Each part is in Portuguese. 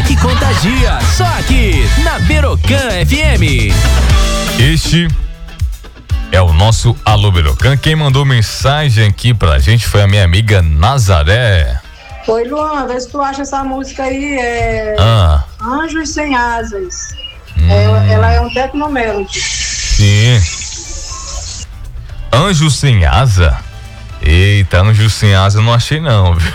que contagia, só aqui na Berocan FM. Este é o nosso Alô Berocan. Quem mandou mensagem aqui pra gente foi a minha amiga Nazaré. Oi, Luan, vê se tu acha essa música aí, Anjos Sem Asas. Ela é um Tecnomelody. Sim. Anjos Sem Asa? Eita, Anjos Sem Asa eu não achei não, viu?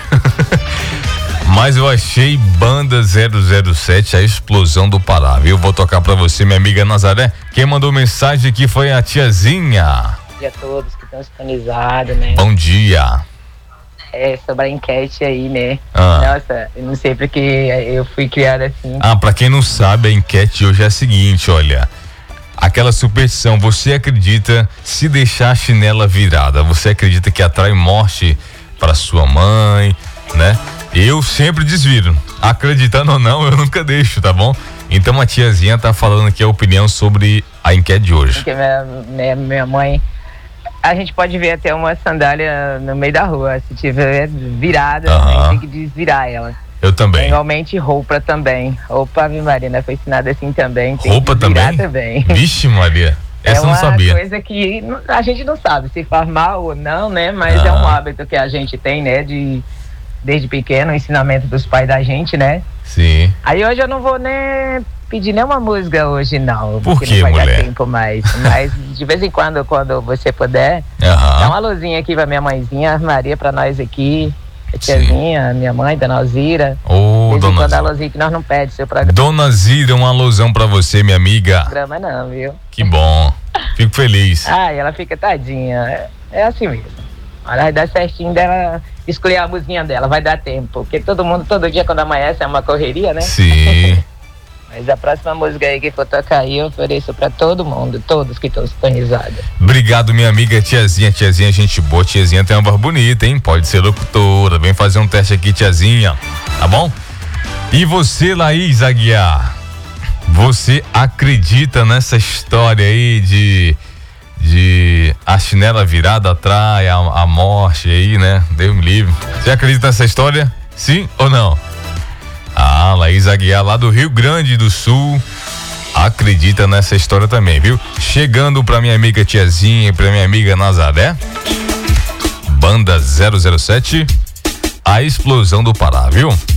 Mas eu achei Banda 007, a explosão do Pará, viu? Vou tocar pra você, minha amiga Nazaré. Quem mandou mensagem aqui foi a tiazinha. Bom dia a todos que estão sintonizados, né? Bom dia. Sobre a enquete aí, né? Nossa, eu não sei porque eu fui criada assim. Pra quem não sabe, a enquete hoje é a seguinte, olha. Aquela superstição, você acredita se deixar a chinela virada, você acredita que atrai morte para sua mãe, né? Eu sempre desviro. Acreditando ou não, eu nunca deixo, tá bom? Então a tiazinha tá falando aqui a opinião sobre a enquete de hoje. Porque minha mãe, a gente pode ver até uma sandália no meio da rua, se tiver virada, a gente tem que desvirar ela. Eu também. Igualmente roupa também. Roupa, Ave Maria, né? Foi ensinada assim também. Tem roupa que virar também. Vixe, Maria. Essa eu não sabia. É uma coisa que a gente não sabe se faz mal ou não, né? Mas é um hábito que a gente tem, né? Desde pequeno, o ensinamento dos pais da gente, né? Sim. Aí hoje eu não vou nem pedir nenhuma música hoje, não. Por porque quê, não vai mulher? dar tempo mais. Mas de vez em quando você puder, dá uma luzinha aqui pra minha mãezinha, Maria, pra nós aqui. A tiazinha, minha mãe, Dona Alzira. Dona quando a luzinha que nós não pede seu programa. Dona Zira, uma alusão pra você, minha amiga. Programa não, viu? Que bom. Fico feliz. Ela fica tadinha. É assim mesmo. Olha, vai dar certinho dela escolher a musiquinha dela, vai dar tempo. Porque todo dia quando amanhece é uma correria, né? Sim. Mas a próxima música aí que for tocar aí, eu ofereço pra todo mundo, todos que estão sintonizados. Obrigado, minha amiga tiazinha. Tiazinha, gente boa. Tiazinha tem uma voz bonita, hein? Pode ser locutora. Vem fazer um teste aqui, tiazinha. Tá bom? E você, Laís Aguiar? Você acredita nessa história aí de a chinela virada atrai a morte aí, né? Deus me livre. Você acredita nessa história? Sim ou não? Laís Aguiar, lá do Rio Grande do Sul, acredita nessa história também, viu? Chegando pra minha amiga tiazinha e pra minha amiga Nazaré, Banda 007, a explosão do Pará, viu?